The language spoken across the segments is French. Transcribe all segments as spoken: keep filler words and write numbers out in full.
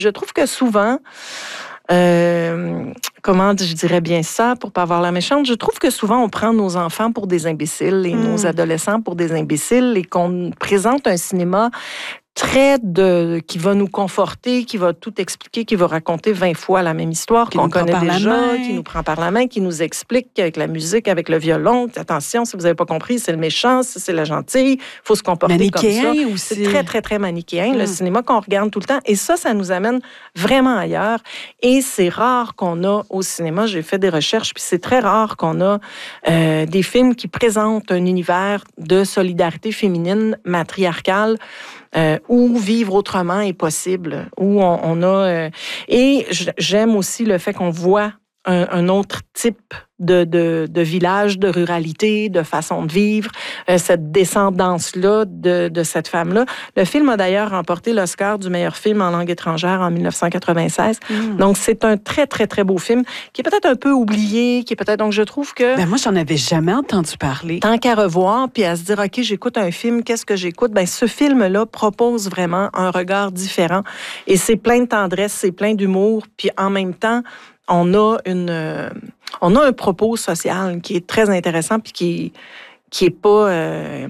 Je trouve que souvent, euh, comment je dirais bien ça pour pas avoir la méchante, je trouve que souvent on prend nos enfants pour des imbéciles et mmh. nos adolescents pour des imbéciles et qu'on présente un cinéma très de qui va nous conforter, qui va tout expliquer, qui va raconter vingt fois la même histoire qui qu'on connaît déjà, qui nous prend par la main, qui nous explique avec la musique, avec le violon. Attention, si vous n'avez pas compris, c'est le méchant, c'est la gentille, il faut se comporter manichéen comme ça. Aussi. C'est très, très, très manichéen, mmh. le cinéma qu'on regarde tout le temps. Et ça, ça nous amène vraiment ailleurs. Et c'est rare qu'on a au cinéma, j'ai fait des recherches, puis c'est très rare qu'on a euh, des films qui présentent un univers de solidarité féminine matriarcale. Euh, où vivre autrement est possible, où on, on a... Euh, et j'aime aussi le fait qu'on voit un, un autre type de, de, de village, de ruralité, de façon de vivre, euh, cette descendance-là de, de cette femme-là. Le film a d'ailleurs remporté l'Oscar du meilleur film en langue étrangère en dix-neuf cent quatre-vingt-seize. Mmh. Donc, c'est un très, très, très beau film qui est peut-être un peu oublié, qui est peut-être... Donc, je trouve que... Ben moi, j'en avais jamais entendu parler. Tant qu'à revoir, puis à se dire, OK, j'écoute un film, qu'est-ce que j'écoute? Ben ce film-là propose vraiment un regard différent. Et c'est plein de tendresse, c'est plein d'humour, puis en même temps, on a une... Euh, on a un propos social qui est très intéressant puis qui qui est pas euh,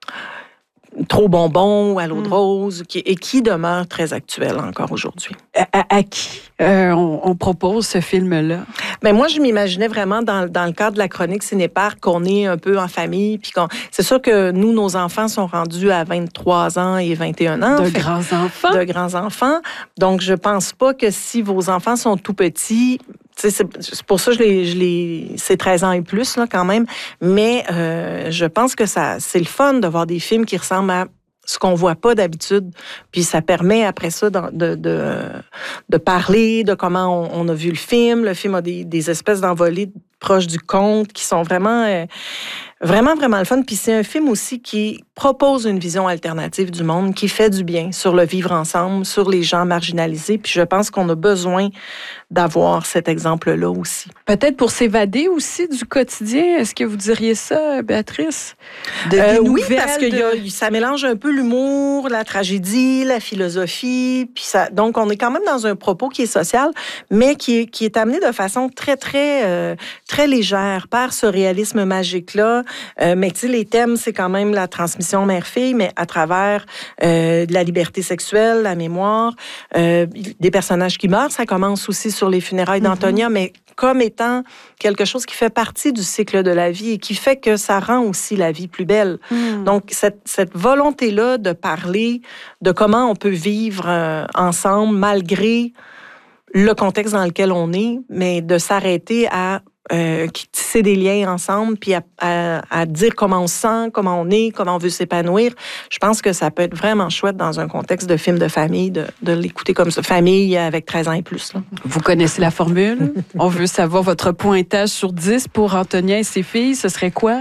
trop bonbon ou à l'eau de rose qui, et qui demeure très actuel encore aujourd'hui. À, à, à qui euh, on, on propose ce film-là? Ben moi, je m'imaginais vraiment dans, dans le cadre de la chronique Cinéparc qu'on est un peu en famille. Puis qu'on... C'est sûr que nous, nos enfants sont rendus à vingt-trois ans et vingt et un ans. De grands enfants. De grands enfants. Donc, je pense pas que si vos enfants sont tout petits... C'est, c'est pour ça que je les, je les, c'est treize ans et plus, là, quand même. Mais euh, je pense que ça, c'est le fun de voir des films qui ressemblent à ce qu'on voit pas d'habitude. Puis ça permet, après ça, de, de, de, de parler de comment on, on a vu le film. Le film a des, des espèces d'envolées proches du conte qui sont vraiment... Euh, Vraiment, vraiment le fun. Puis c'est un film aussi qui propose une vision alternative du monde, qui fait du bien sur le vivre ensemble, sur les gens marginalisés. Puis je pense qu'on a besoin d'avoir cet exemple-là aussi. Peut-être pour s'évader aussi du quotidien. Est-ce que vous diriez ça, Béatrice? De, euh, oui, parce que de... y a, ça mélange un peu l'humour, la tragédie, la philosophie. Puis ça, donc, on est quand même dans un propos qui est social, mais qui est, qui est amené de façon très, très, euh, très légère par ce réalisme magique-là. Euh, mais tu sais, les thèmes, c'est quand même la transmission mère-fille, mais à travers euh, de la liberté sexuelle, la mémoire, euh, des personnages qui meurent. Ça commence aussi sur les funérailles d'Antonia, mm-hmm. mais comme étant quelque chose qui fait partie du cycle de la vie et qui fait que ça rend aussi la vie plus belle. Mm. Donc, cette, cette volonté-là de parler de comment on peut vivre euh, ensemble malgré le contexte dans lequel on est, mais de s'arrêter à Euh, qui tisser des liens ensemble, puis à, à, à dire comment on se sent, comment on est, comment on veut s'épanouir. Je pense que ça peut être vraiment chouette dans un contexte de film de famille, de, de l'écouter comme ça, famille avec treize ans et plus. Là. Vous connaissez la formule? On veut savoir votre pointage sur dix pour Antonia et ses filles. Ce serait quoi?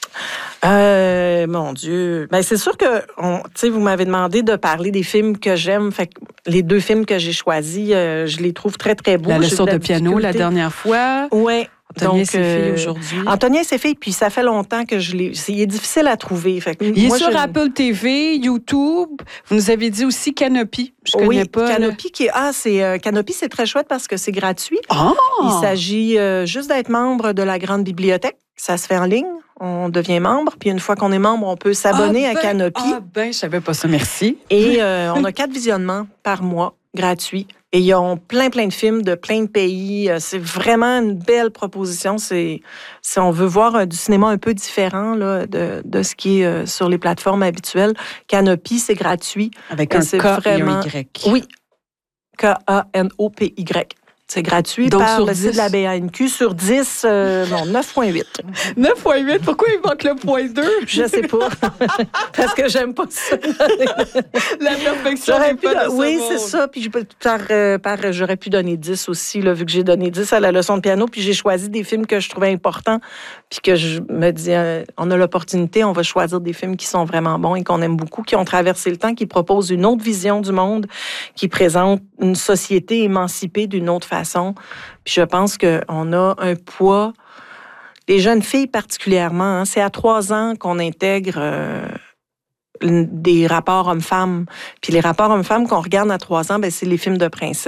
Euh, mon Dieu. Ben, c'est sûr que, tu sais, vous m'avez demandé de parler des films que j'aime. Fait que les deux films que j'ai choisis, euh, je les trouve très, très beaux. La leçon de, de piano la dernière fois. Oui. Antonia et ses euh, filles aujourd'hui. Antonia et ses filles, puis ça fait longtemps que je l'ai... Il est difficile à trouver. Fait que il moi, est sur je... Apple T V, YouTube. Vous nous avez dit aussi Canopy. Je oui, connais pas. Canopy, là. qui est... Ah, c'est... Euh, Canopy, c'est très chouette parce que c'est gratuit. Oh! Il s'agit euh, juste d'être membre de la grande bibliothèque. Ça se fait en ligne. On devient membre. Puis une fois qu'on est membre, on peut s'abonner ah ben, à Canopy. Ah ben, je savais pas ça. Merci. Et euh, on a quatre visionnements par mois gratuits. Et ils ont plein, plein de films de plein de pays. C'est vraiment une belle proposition. C'est, si on veut voir du cinéma un peu différent là, de, de ce qui est euh, sur les plateformes habituelles, Canopy, c'est gratuit. Avec un K vraiment... et un Y. Oui, K A N O P Y. C'est gratuit. Donc, par sur le dix site de la B A N Q sur dix, euh, non, neuf virgule huit. neuf virgule huit? Pourquoi il manque le point deux? Je sais pas. Parce que j'aime pas ça. La perfection n'est pas de ce Oui, monde. c'est ça. Puis par, euh, par, j'aurais pu donner dix aussi, là, vu que j'ai donné dix à la leçon de piano. Puis j'ai choisi des films que je trouvais importants. Puis que je me dis, euh, on a l'opportunité, on va choisir des films qui sont vraiment bons et qu'on aime beaucoup, qui ont traversé le temps, qui proposent une autre vision du monde, qui présentent une société émancipée d'une autre façon. Puis je pense qu'on a un poids, les jeunes filles particulièrement, hein, c'est à trois ans qu'on intègre euh, des rapports hommes-femmes. Puis les rapports hommes-femmes qu'on regarde à trois ans, ben, c'est les films de princesse.